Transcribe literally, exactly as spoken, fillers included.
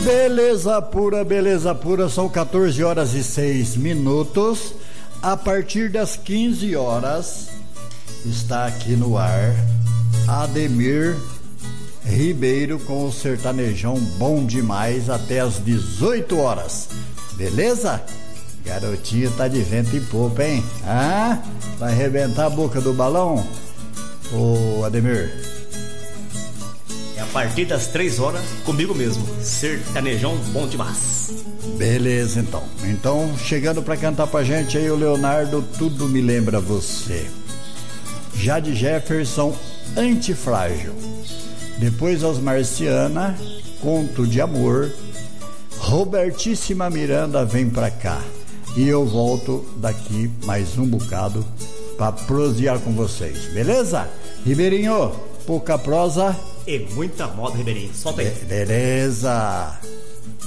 Beleza pura, beleza pura, são quatorze horas e seis minutos. A partir das quinze horas está aqui no ar Ademir Ribeiro com o sertanejão bom demais até as dezoito horas. Beleza? Garotinho tá de vento em popa, hein? Ah, vai arrebentar a boca do balão? Ô Ademir, é a partir das três horas comigo mesmo, sertanejão bom demais. Beleza, então. Então, chegando pra cantar pra gente aí o Leonardo, Tudo Me Lembra Você. Jade Jefferson, Antifrágil. Depois as Marciana, Conto de Amor. Robertíssima Miranda, Vem Pra Cá. E eu volto daqui mais um bocado pra prosear com vocês, beleza? Ribeirinho, pouca prosa e muita moda, Ribeirinho. Solta aí. Be- beleza.